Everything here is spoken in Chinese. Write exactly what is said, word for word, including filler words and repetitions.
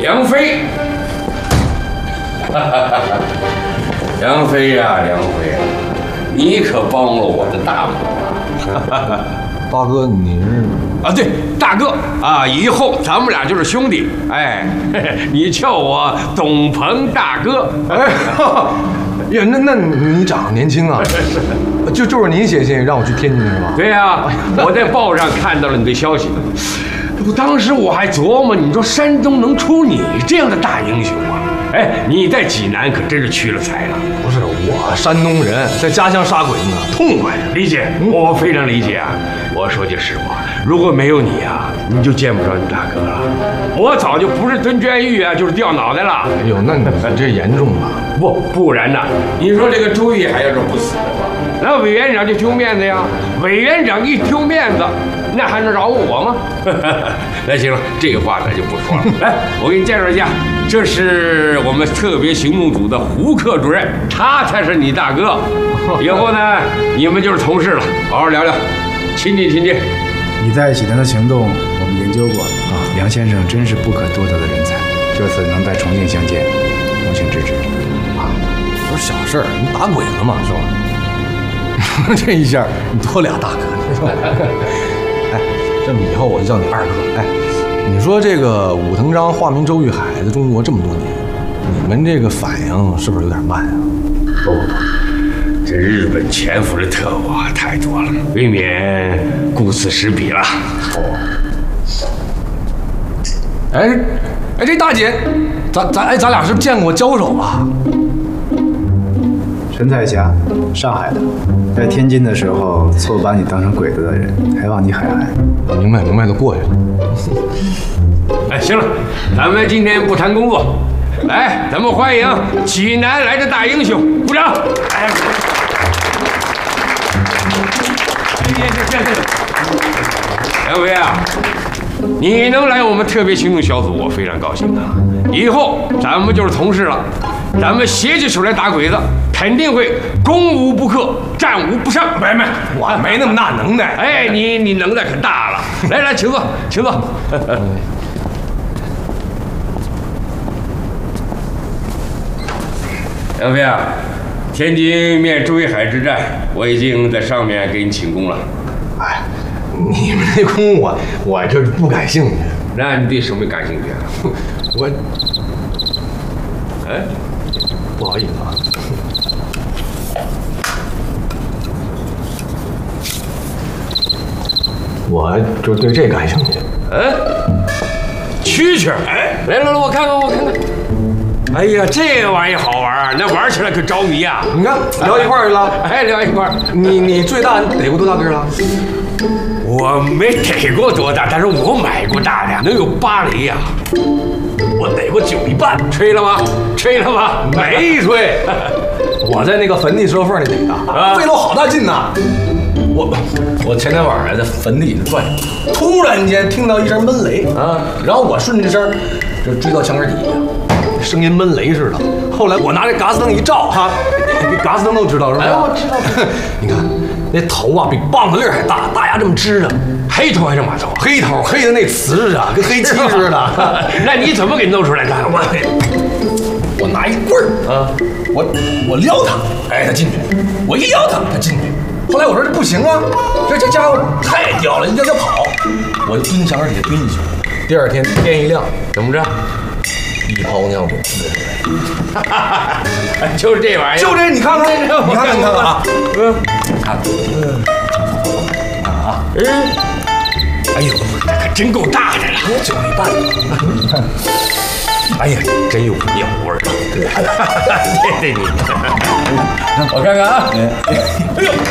梁飞，梁飞呀，梁飞啊，你可帮了我的大忙。 大哥，你是啊？对，大哥啊，以后咱们俩就是兄弟。哎，你叫我董鹏大哥。 哎，呀，那那你长得年轻啊，就就是您写信让我去天津是吧？ 对呀、啊，我在报上看到了你的消息。我当时我还琢磨，你说山东能出你这样的大英雄吗？哎，你在济南可真是屈了才了。 不是我山东人，在家乡杀鬼子呢，痛快呀！ 理解，我非常理解啊。我说句实话，如果没有你啊，你就见不着你大哥了。我早就不是蹲监狱啊，就是掉脑袋了。 哎呦，那你这严重了。 不，不然呢？你说这个朱毅还要是不死的话，那委员长就丢面子呀。委员长一丢面子，那还能饶我吗？那行了，这个话咱就不说了。来，我给你介绍一下，这是我们特别行动组的胡克主任，他才是你大哥。以后呢，你们就是同事了，好好聊聊，亲近亲近。 你在济南的行动，我们研究过啊，梁先生真是不可多得的人才。这次能在重庆相见，荣幸之至。 啊，都是小事儿，你打鬼子嘛，是吧？这一下你多俩大哥，是吧？哎，这么以后我就叫你二哥。哎，你说这个武藤章、化名周玉海在中国这么多年，你们这个反应是不是有点慢啊？ 不不不，这日本潜伏的特务啊太多了，未免顾此失彼了。哦， 哎哎，这大姐，咱咱哎，咱俩是不是见过交手啊？ 陈彩霞，上海的，在天津的时候错把你当成鬼子的人，还往你海岸。 明白明白，都过去了。 哎，行了，咱们今天不谈工作，来，咱们欢迎济南来的大英雄，鼓掌！哎，梁飞啊，你能来我们特别行动小组，我非常高兴啊！以后咱们就是同事了，咱们携起手来打鬼子，肯定会攻无不克，战无不胜。没没， 我没那么大能耐。 哎，你你能耐可大了。来来，请坐，请坐。梁飞啊，天津面周玉海之战，我已经在上面给你请功了。 哎，你们这功我我这不感兴趣。 那你对什么感兴趣啊？ 我， 哎， 不好意思啊。我就对这感兴趣。 嗯，蛐蛐，哎，来来来，我看看，我看看。哎呀，这玩意好玩，那玩起来可着迷啊！ 你看，聊一块儿去了。 哎，聊一块儿。 你你最大逮过多大个了？ 我没逮过多大，但是我买过大的，能有八厘呀。 我逮过九一半。 吹了吗？吹了吗？ 没吹。我在那个坟地石头缝里逮的，费了我好大劲呐。我我前天晚上在坟地里转悠，突然间听到一声闷雷啊，然后我顺着这声就追到墙根底下，声音闷雷似的。后来我拿这嘎斯灯一照，哈，你嘎斯灯都知道是吧？哎，我知道。你看那头啊，比棒子粒还大，大牙这么支的， 黑头还是马头？ 黑头，黑的那瓷啊，跟黑漆似的。 那你怎么给弄出来的？ 我我拿一棍儿啊，我我撩他，哎，他进去；我一撩他，他进去。后来我说这不行啊，这这家伙太屌了，要要跑，我就蹲墙根底下蹲进去。第二天天一亮， 怎么着？ 一泡尿就滋出来，就是这玩意儿， 就这，你看看，你看看，你看看啊，嗯，看，嗯，啊， 嗯，哎呦，这可真够大的了， 九一半了。 哎呀，真有尿味儿！对，对对，你，我看看啊，哎呦，